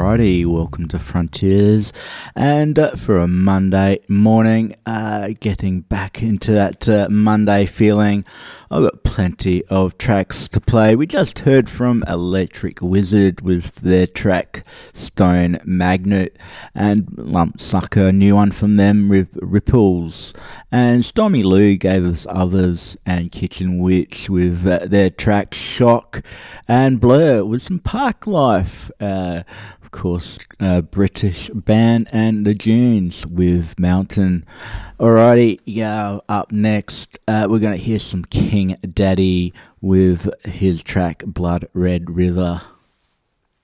Alrighty, welcome to Frontiers, and for a Monday morning, getting back into that Monday feeling. I've got plenty of tracks to play. We just heard from Electric Wizard with their track Stone Magnet, and Lumpsucker, a new one from them with Ripples, and Stormy Lou gave us Others, and Kitchen Witch with their track Shock, and Blur with some Park Life. Of course, British band, and the Dunes with Mountain. Alrighty, yeah, up next, we're going to hear some King Daddy with his track Blood Red River.